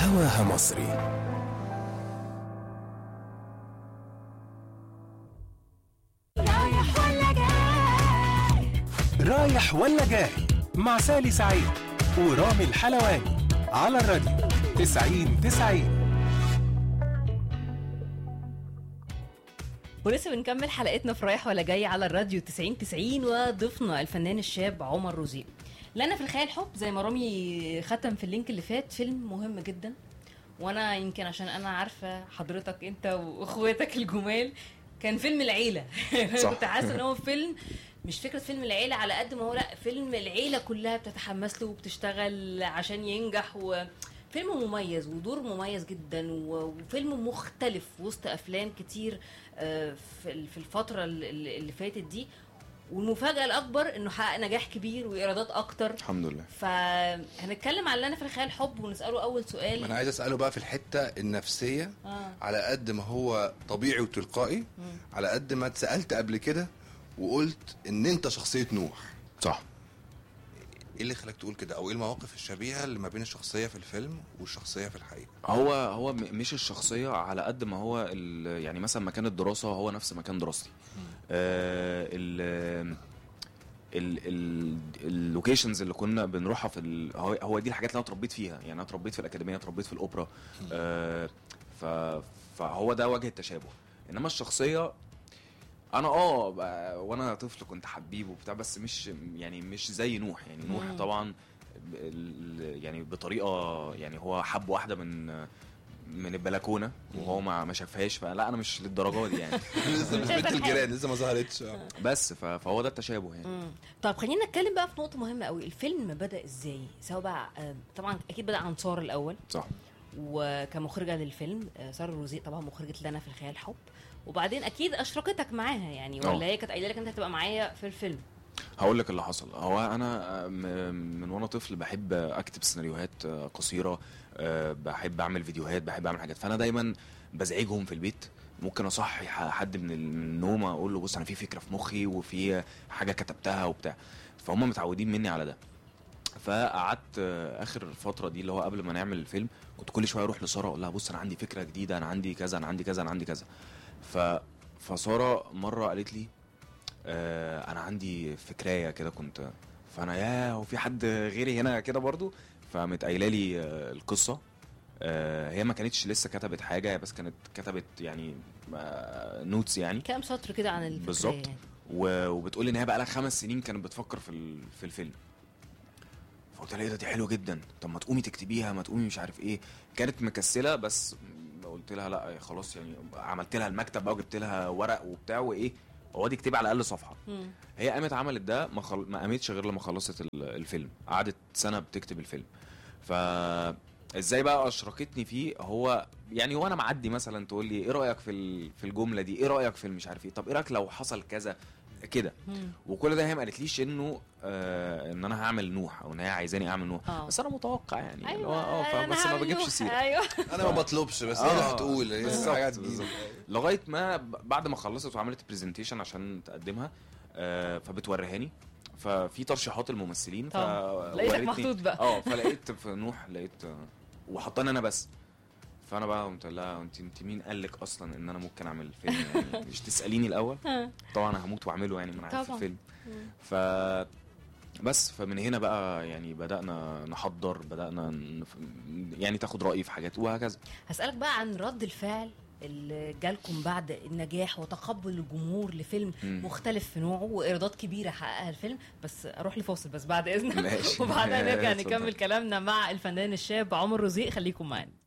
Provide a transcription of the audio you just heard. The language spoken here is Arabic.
هواها مصري. رايح ولا جاي مع سالي سعيد ورامي الحلواني على الراديو 90-90. ولسه بنكمل حلقتنا في رايح ولا جاي على الراديو 90-90 وضيفنا الفنان الشاب عمر رزيق. لأنا في الخيال حب زي ما رامي ختم في اللينك اللي فات، فيلم مهم جدا. وانا يمكن عشان انا عارفه حضرتك انت واخواتك الجمال كان فيلم العيله. كنت حاسه ان هو فيلم مش فكره فيلم العيله على قد ما هو لا فيلم العيله كلها بتتحمس له وبتشتغل عشان ينجح، وفيلم مميز ودور مميز جدا وفيلم مختلف وسط افلام كتير في الفتره اللي فاتت دي. والمفاجأة الأكبر إنه حقق نجاح كبير وإيرادات أكتر الحمد لله. فهنتكلم على لنا في الخيال حب ونسأله أول سؤال. أنا عايز أسأله بقى في الحتة النفسية. على قد ما هو طبيعي وتلقائي، على قد ما اتسألت قبل كده وقلت إن أنت شخصية نوح، صح؟ إيه اللي خلاك تقول كده، أو إيه المواقف الشبيهة اللي ما بين الشخصية في الفيلم والشخصية في الحقيقة؟ هو مش الشخصية على قد ما هو يعني مثلا مكان الدراسة هو نفس مكان دراستي. اللوكيشنز اللي كنا بنروحها في هو دي الحاجات اللي انا اتربيت فيها. يعني انا اتربيت في الاكاديميه، اتربيت في الاوبرا. فهو ده وجه التشابه. انما الشخصيه انا وانا طفل كنت حبيب وبتاع، بس مش زي نوح. يعني نوح طبعا يعني بطريقه، يعني هو حب واحده من البلكونه وهو ما شافهاش، فلا انا مش للدرجه دي يعني. لسه مش بنت الجيران، لسه ما ظهرتش بس فهو ده التشابه يعني. طب خلينا نتكلم بقى في نقطه مهمه قوي. الفيلم بدا ازاي؟ سواء بقى طبعا اكيد بدا عن ساره الاول، صح، وكمخرجه للفيلم ساره رزيق طبعا مخرجه لنا في الخيال حب، وبعدين اكيد اشركتك معاها يعني، ولا هي كانت قايله لك انت هتبقى معايا في الفيلم؟ هقول لك اللي حصل. هو انا من وانا طفل بحب اكتب سيناريوهات قصيره، بحب اعمل فيديوهات، بحب اعمل حاجات. فانا دايما بزعجهم في البيت. ممكن اصحي حد من النوم اقول له بص انا في فكره في مخي وفي حاجه كتبتها وبتاع، فهم متعودين مني على ده. فقعدت اخر فتره دي اللي هو قبل ما نعمل الفيلم كنت كل شويه اروح لساره اقول لها بص انا عندي فكره جديده، انا عندي كذا، انا عندي كذا، انا عندي كذا. فساره مره قالت لي انا عندي فكرايه كده كنت، فانا هو في حد غيري هنا كده برضو. فقامت قايله لي القصه. هي ما كانتش لسه كتبت حاجه، بس كانت كتبت يعني نوتس، يعني كام سطر كده عن الفكره بالظبط يعني. وبتقول لي ان هي بقى لها 5 سنين كانت بتفكر في الفيلم. فقلت لها ايه ده، دي حلوه جدا، طب ما تقومي تكتبيها، ما تقومي مش عارف ايه. كانت مكسله، بس قلت لها لا خلاص يعني. عملت لها المكتب بقى وجبت لها ورق وبتاع وايه، اقعدي اكتبي على الاقل صفحه. هي قامت عملت ده، ما قامتش غير لما خلصت الفيلم. قعدت سنه بتكتب الفيلم. ازاي بقى اشركتني فيه؟ هو يعني انا معدي مثلا تقول لي ايه رايك في الجمله دي، ايه رايك في مش عارف ايه، طب ايه رايك لو حصل كذا كده. وكل ده هي ما قالتليش انه ان انا هعمل نوح او ان هي عايزاني اعمل نوح. بس انا متوقع يعني بس ما بجيبش سيره. انا ما بطلبش، بس هي اللي هتقول حاجات جديده لغايه ما بعد ما خلصت وعملت برزنتيشن عشان تقدمها. فبتوريهاني، ففي ترشيحات الممثلين، لقيتك محطوط بقى. فلقيت في نوح، لقيت وحطاني انا بس. فانا بقى قلت لها انت مين قال لك اصلا ان انا ممكن اعمل فيلم؟ يعني مش تساليني الاول؟ طبعا انا هموت واعمله يعني، ما انا عارف الفيلم. بس فمن هنا بقى يعني بدأنا نحضر، بدأنا يعني تاخد رأيي في حاجات وهكذا. هسألك بقى عن رد الفعل اللي جالكم بعد النجاح وتقبل الجمهور لفيلم مختلف في نوعه وإيرادات كبيرة حققها الفيلم. بس أروح لفاصل بس بعد إذنك، وبعدها نرجع نكمل كلامنا مع الفنان الشاب عمر رزيق. خليكم معانا.